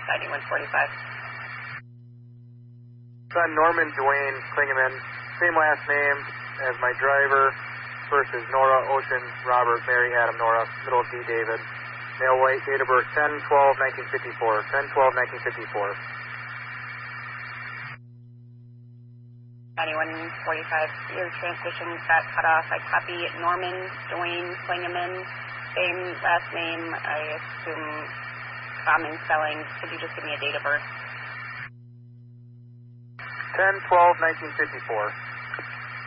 9145. Son Norman Dwayne Klingeman, same last name as my driver. First is Nora Ocean Robert Mary Adam Nora, middle D David. Male white, date of birth 10-12-1954. 10-12-1954. 9145, your transmission got cut off. I copy Norman Dwayne Klingeman, same last name, I assume common spelling. Could you just give me a date of birth? 10-12-1954.